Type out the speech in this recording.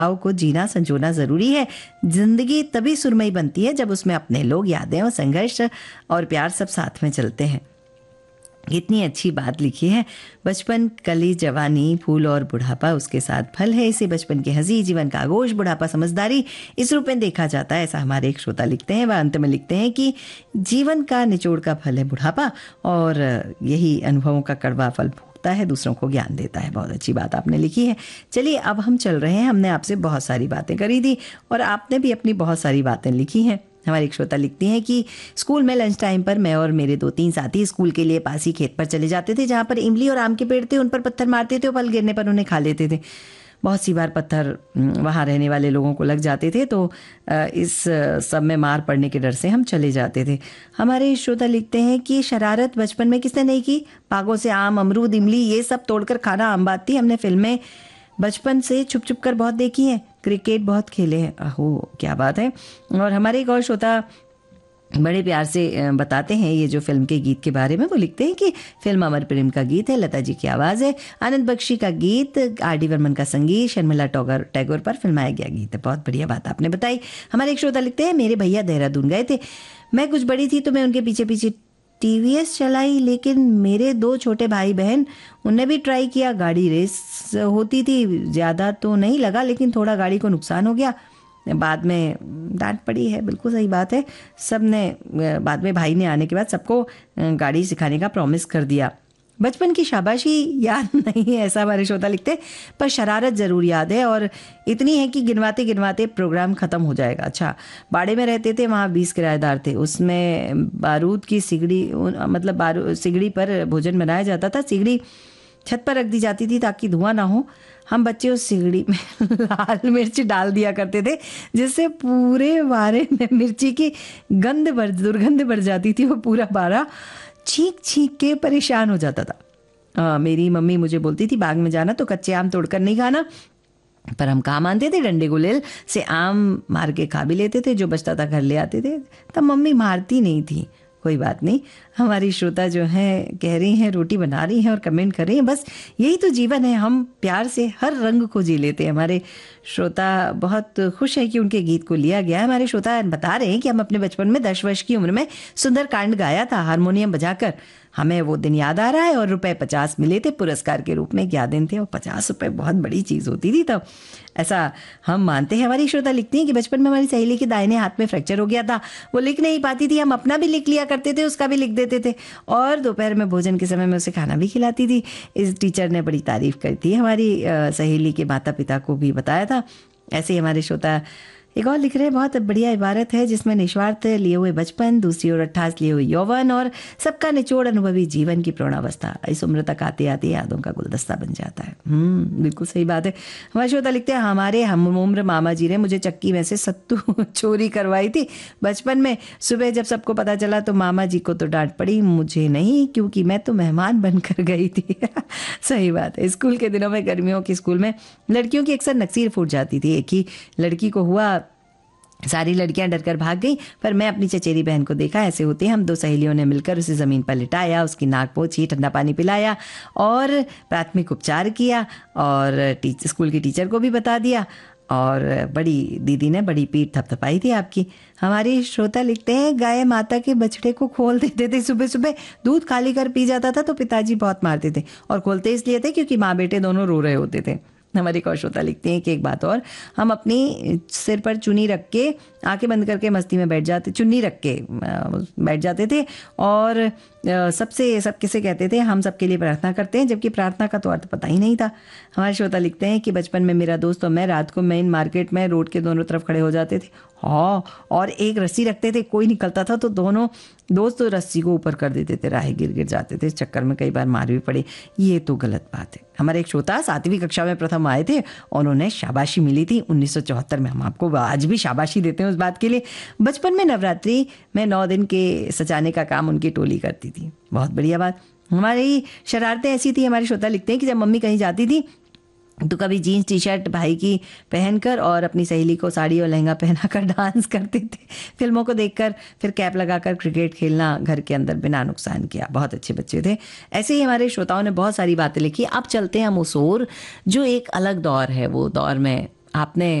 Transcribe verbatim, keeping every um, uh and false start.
भाव को जीना संजोना ज़रूरी है। ज़िंदगी तभी सुरमई बनती है जब उसमें अपने लोग, यादें और संघर्ष और प्यार सब साथ में चलते हैं। इतनी अच्छी बात लिखी है। बचपन, कली, जवानी, फूल और बुढ़ापा उसके साथ फल है। इसे बचपन की हंसी, जीवन का आगोश, बुढ़ापा समझदारी, इस रूप में देखा जाता है। ऐसा हमारे एक श्रोता लिखते हैं। वह अंत में लिखते हैं कि जीवन का निचोड़ का फल है बुढ़ापा, और यही अनुभवों का कड़वा फल फूटता है, दूसरों को ज्ञान देता है। बहुत अच्छी बात आपने लिखी है। चलिए अब हम चल रहे हैं। हमने आपसे बहुत सारी बातें करी थी और आपने भी अपनी बहुत सारी बातें लिखी हैं। हमारी एक श्रोता लिखती हैं कि स्कूल में लंच टाइम पर मैं और मेरे दो तीन साथी स्कूल के लिए पास ही खेत पर चले जाते थे, जहाँ पर इमली और आम के पेड़ थे। उन पर पत्थर मारते थे और फल गिरने पर उन्हें खा लेते थे। बहुत सी बार पत्थर वहाँ रहने वाले लोगों को लग जाते थे, तो इस सब में मार पड़ने के डर से हम चले जाते थे। हमारे श्रोता लिखते हैं कि शरारत बचपन में किसने नहीं की। बागों से आम, अमरूद, इमली ये सब तोड़कर खाना आम बात थी। हमने फिल्में बचपन से छुप छुप कर बहुत देखी हैं। क्रिकेट बहुत खेले हैं। अहो क्या बात है। और हमारे एक और श्रोता बड़े प्यार से बताते हैं ये जो फिल्म के गीत के बारे में। वो लिखते हैं कि फिल्म अमर प्रेम का गीत है, लता जी की आवाज़ है, आनंद बख्शी का गीत, आर डी बर्मन का संगीत, शर्मिला टैगोर टैगोर पर फिल्माया गया गीत है। बहुत बढ़िया बात आपने बताई। हमारे एक श्रोता लिखते हैं, मेरे भैया देहरादून गए थे, मैं कुछ बड़ी थी तो मैं उनके पीछे पीछे टीवीएस चलाई, लेकिन मेरे दो छोटे भाई बहन उनने भी ट्राई किया। गाड़ी रेस होती थी, ज़्यादा तो नहीं लगा लेकिन थोड़ा गाड़ी को नुकसान हो गया। बाद में डांट पड़ी है। बिल्कुल सही बात है। सब ने बाद में भाई ने आने के बाद सबको गाड़ी सिखाने का प्रॉमिस कर दिया। बचपन की शाबाशी याद नहीं है, ऐसा हमारे श्रोता लिखते, पर शरारत ज़रूर याद है, और इतनी है कि गिनवाते गिनवाते प्रोग्राम ख़त्म हो जाएगा। अच्छा, बाड़े में रहते थे, वहाँ बीस किराएदार थे। उसमें बारूद की सिगड़ी, मतलब बारूद सिगड़ी पर भोजन बनाया जाता था। सिगड़ी छत पर रख दी जाती थी ताकि धुआं ना हो। हम बच्चे उस सिगड़ी में लाल मिर्च डाल दिया करते थे, जिससे पूरे बारे में मिर्ची की गंध भर दुर्गंध भर जाती थी। वो पूरा बारा छींक छींक के परेशान हो जाता था। आ, मेरी मम्मी मुझे बोलती थी बाग में जाना तो कच्चे आम तोड़कर नहीं खाना, पर हम कहाँ मानते थे। डंडे गुलेल से आम मार के खा भी लेते थे। जो बचता था घर ले आते थे। तब मम्मी मारती नहीं थी। कोई बात नहीं। हमारी श्रोता जो है कह रही हैं, रोटी बना रही हैं और कमेंट कर रही हैं। बस यही तो जीवन है, हम प्यार से हर रंग को जी लेते हैं। हमारे श्रोता बहुत खुश है कि उनके गीत को लिया गया है। हमारे श्रोता बता रहे हैं कि हम अपने बचपन में दस वर्ष की उम्र में सुंदर कांड गाया था हारमोनियम बजाकर। हमें वो दिन याद आ रहा है, और रुपए पचास मिले थे पुरस्कार के रूप में। क्या दिन थे, और पचास रुपए बहुत बड़ी चीज़ होती थी तब, ऐसा हम मानते हैं। हमारी श्रोता लिखती हैं कि बचपन में हमारी सहेली के दाहिने हाथ में फ्रैक्चर हो गया था। वो लिख नहीं पाती थी, हम अपना भी लिख लिया करते थे, उसका भी लिख देते थे, और दोपहर में भोजन के समय में उसे खाना भी खिलाती थी। इस टीचर ने बड़ी तारीफ करी थी। हमारी सहेली के माता पिता को भी बताया था। ऐसे ही हमारे श्रोता एक और लिख रहे हैं, बहुत बढ़िया इबारत है जिसमें निस्वार्थ लिए हुए बचपन, दूसरी ओर अट्ठास लिए हुए यौवन, और सबका निचोड़ अनुभवी जीवन की प्रौढ़ावस्था इस उम्र तक आते आते यादों का गुलदस्ता बन जाता है। हम्म बिल्कुल सही बात है। हमारे श्रोता लिखते हैं, हमारे हम उम्र मामा जी ने मुझे चक्की में से सत्तू चोरी करवाई थी बचपन में। सुबह जब सबको पता चला तो मामा जी को तो डांट पड़ी, मुझे नहीं, क्योंकि मैं तो मेहमान बनकर गई थी। सही बात है। स्कूल के दिनों में, गर्मियों के स्कूल में लड़कियों की अक्सर नक्सीर फूट जाती थी। एक ही लड़की को हुआ, सारी लड़कियां डरकर भाग गईं, पर मैं अपनी चचेरी बहन को देखा। ऐसे होते हम दो सहेलियों ने मिलकर उसे ज़मीन पर लिटाया, उसकी नाक पोंछी, ठंडा पानी पिलाया और प्राथमिक उपचार किया, और टीचर स्कूल की टीचर को भी बता दिया, और बड़ी दीदी ने बड़ी पीठ थपथपाई थी आपकी। हमारी श्रोता लिखते हैं, गाय माता के बछड़े को खोल देते थे सुबह सुबह, दूध खाली कर पी जाता था तो पिताजी बहुत मारते थे, और खोलते इसलिए थे क्योंकि माँ बेटे दोनों रो रहे होते थे। हमारी कौशोता लिखते हैं कि एक बात और, हम अपनी सिर पर चुन्नी रख के आंखें बंद करके मस्ती में बैठ जाते, चुन्नी रख के बैठ जाते थे, और सबसे सब किसे कहते थे, हम सबके लिए प्रार्थना करते हैं, जबकि प्रार्थना का तो अर्थ पता ही नहीं था। हमारे श्रोता लिखते हैं कि बचपन में मेरा दोस्त और मैं रात को मेन मार्केट में रोड के दोनों तरफ खड़े हो जाते थे, हाँ, और एक रस्सी रखते थे, कोई निकलता था तो दोनों दोस्त तो रस्सी को ऊपर कर देते थे, राह गिर गिर जाते थे। इस चक्कर में कई बार मार भी पड़ी। ये तो गलत बात है। हमारे एक श्रोता सातवीं कक्षा में प्रथम आए थे और उन्हें शाबाशी मिली थी उन्नीस सौ चौहत्तर में। हम आपको आज भी शाबाशी देते हैं उस बात के लिए। बचपन में नवरात्रि में नौ दिन के सजाने का काम उनकी टोली करती थी। बहुत बढ़िया बात। हमारी शरारतें ऐसी थी, हमारे श्रोता लिखते हैं कि जब मम्मी कहीं जाती थी तो कभी जीन्स टी शर्ट भाई की पहनकर और अपनी सहेली को साड़ी और लहंगा पहनाकर डांस करते थे, फिल्मों को देखकर, फिर कैप लगाकर क्रिकेट खेलना घर के अंदर बिना नुकसान किया। बहुत अच्छे बच्चे थे। ऐसे ही हमारे श्रोताओं ने बहुत सारी बातें लिखी। अब चलते हैं हम उस ओर जो एक अलग दौर है, वो दौर में आपने